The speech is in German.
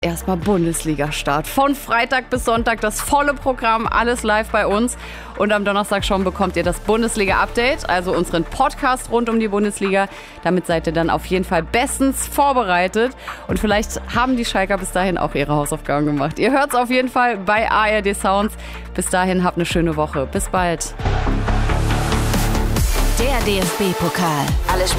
Erstmal Bundesliga-Start. Von Freitag bis Sonntag das volle Programm, alles live bei uns. Und am Donnerstag schon bekommt ihr das Bundesliga-Update, also unseren Podcast rund um die Bundesliga. Damit seid ihr dann auf jeden Fall bestens vorbereitet. Und vielleicht haben die Schalker bis dahin auch ihre Hausaufgaben gemacht. Ihr hört es auf jeden Fall bei ARD Sounds. Bis dahin habt eine schöne Woche. Bis bald. Der DFB-Pokal. Alle Spiele